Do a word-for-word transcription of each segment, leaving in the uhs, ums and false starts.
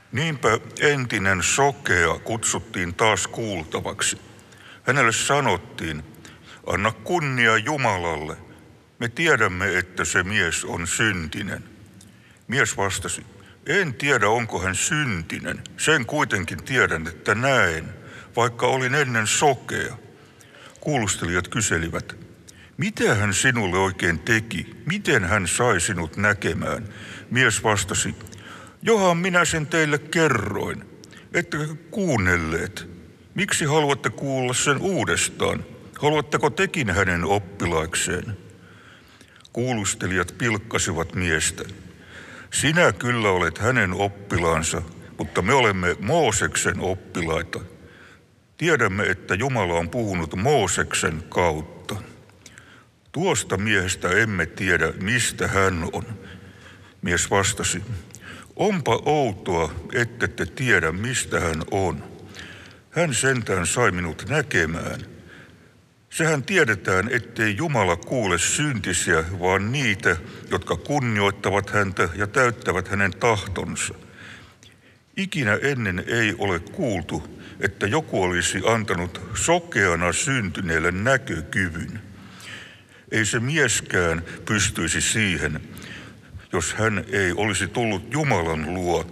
Niinpä entinen sokea kutsuttiin taas kuultavaksi. Hänelle sanottiin, anna kunnia Jumalalle. Me tiedämme, että se mies on syntinen. Mies vastasi, en tiedä onko hän syntinen. Sen kuitenkin tiedän, että näen, vaikka olin ennen sokea. Kuulustelijat kyselivät, mitä hän sinulle oikein teki? Miten hän sai sinut näkemään? Mies vastasi, johan minä sen teille kerroin. Ettekö kuunnelleet? Miksi haluatte kuulla sen uudestaan? Haluatteko tekin hänen oppilaikseen? Kuulustelijat pilkkasivat miestä. Sinä kyllä olet hänen oppilaansa, mutta me olemme Mooseksen oppilaita. Tiedämme, että Jumala on puhunut Mooseksen kautta. Tuosta miehestä emme tiedä, mistä hän on. Mies vastasi, onpa outoa, ette te tiedä, mistä hän on. Hän sentään sai minut näkemään. Sehän tiedetään, ettei Jumala kuule syntisiä, vaan niitä, jotka kunnioittavat häntä ja täyttävät hänen tahtonsa. Ikinä ennen ei ole kuultu, että joku olisi antanut sokeana syntyneelle näkökyvyn. Ei se mieskään pystyisi siihen, jos hän ei olisi tullut Jumalan luota.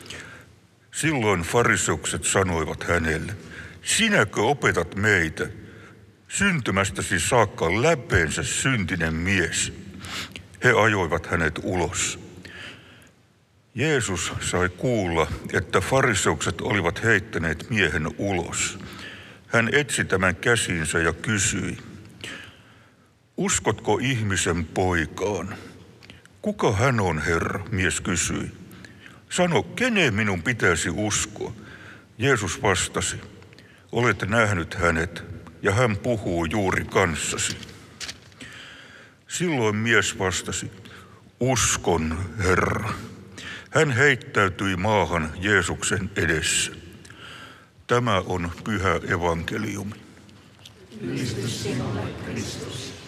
Silloin fariseukset sanoivat hänelle, sinäkö opetat meitä? Syntymästäsi saakka läpeensä syntinen mies. He ajoivat hänet ulos. Jeesus sai kuulla, että fariseukset olivat heittäneet miehen ulos. Hän etsi tämän käsiinsä ja kysyi, uskotko ihmisen poikaan? Kuka hän on, Herra? Mies kysyi. Sano, kenen minun pitäisi uskoa? Jeesus vastasi, olet nähnyt hänet ja hän puhuu juuri kanssasi. Silloin mies vastasi, uskon, Herra. Hän heittäytyi maahan Jeesuksen edessä. Tämä on pyhä evankeliumi. Kristus sinulle, Kristus.